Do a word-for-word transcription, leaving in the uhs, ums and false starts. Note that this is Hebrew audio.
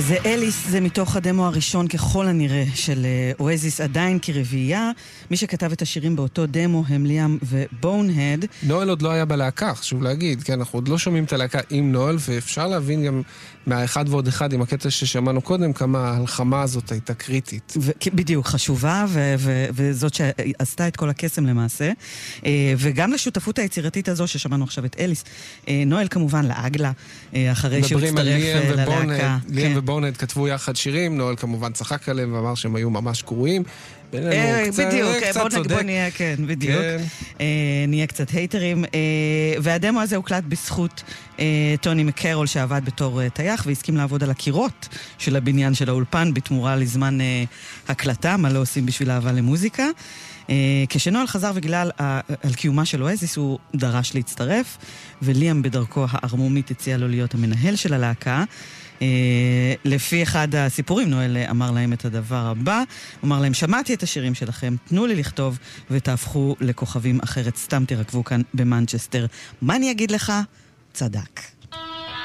אז זה אליס, זה מתוך הדמו הראשון ככל הנראה של אואזיס, עדיין כרביעייה. מי שכתב את השירים באותו דמו הם ליאם ובונהד. נואל עוד לא היה בלהקה, חשוב להגיד, כן, אנחנו עוד לא שומעים את הלהקה עם נואל, ואפשר להבין גם מהאחד ועוד אחד עם הקטע ששמענו קודם, כמה ההלחמה הזאת הייתה קריטית. ו- בדיוק, חשובה, ו- ו- וזאת שעשתה את כל הקסם למעשה. וגם לשותפות היצירתית הזו ששמענו עכשיו את אליס. נואל כמובן לאגלה, אחרי שהוא הצטרף ללהקה. ליאם ובונהד כתבו יחד שירים, נואל כמובן צחק עליהם ואמר שהם היו ממש גרועים. בדיוק, בוא נהיה, כן, בדיוק. נהיה קצת הייטרים. והדמו הזה הוקלט בזכות טוני מקרול שעבד בתור טייח והסכים לעבוד על הקירות של הבניין של האולפן בתמורה לזמן הקלטה, מה לא עושים בשביל אהבה למוזיקה. כשנואל חזר וגילה על, על קיומה של אואזיס, הוא דרש להצטרף, וליאם בדרכו הערמומית הציע לו להיות המנהל של הלהקה. לפי אחד הסיפורים, נואל אמר להם את הדבר הבא, הוא אמר להם, שמעתי את השירים שלכם, תנו לי לכתוב ותהפכו לכוכבים אחרת, סתם תרכבו כאן במנצ'סטר. מה אני אגיד לך? צדק.